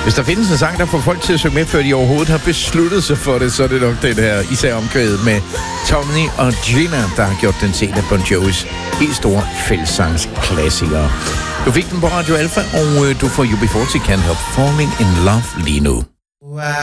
Hvis der findes en sang, der får folk til at synge med, før de overhovedet har besluttet sig for det, så er det nok den her, især omkvædet med Tony og Gina, der har gjort den til en af Bon Jovis helt store fællessangsklassikere. Du fik den på Radio Alpha, og du får UB40 Can't Help Falling in Love lige nu.